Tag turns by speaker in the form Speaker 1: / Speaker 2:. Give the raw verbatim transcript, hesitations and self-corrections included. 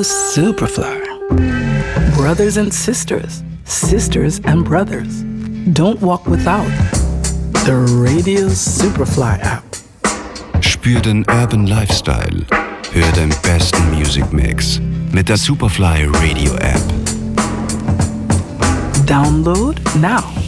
Speaker 1: Superfly. Brothers and sisters, sisters and brothers. Don't walk without the Radio Superfly app.
Speaker 2: Spür den Urban Lifestyle. Hör den besten Music Mix mit der Superfly Radio App.
Speaker 1: Download now.